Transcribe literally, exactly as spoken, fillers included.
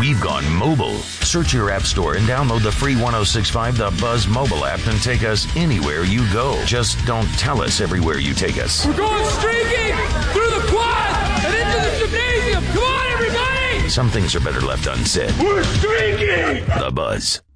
we've gone mobile. Search your app store and download the free one oh six point five The Buzz mobile app and take us anywhere you go. Just don't tell us everywhere you take us. We're going streaking through the quad and into the gymnasium. Come on, everybody! Some things are better left unsaid. We're streaking! The Buzz.